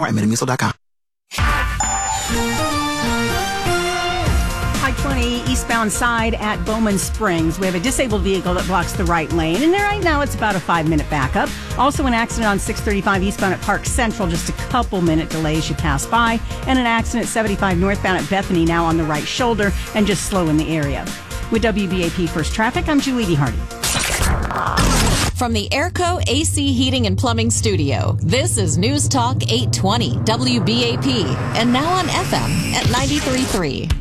More at MidAmuso.com. I-20 eastbound side at Bowman Springs. We have a disabled vehicle that blocks the right lane. And right now it's about a 5-minute backup. Also an accident on 635 eastbound at Park Central. Just a couple minute delay as you pass by. And an accident at 75 northbound at Bethany now on the right shoulder and just slow in the area. With WBAP First Traffic, I'm Julie Hardy. From the Airco AC Heating and Plumbing Studio, this is News Talk 820 WBAP. And now on FM at 93.3.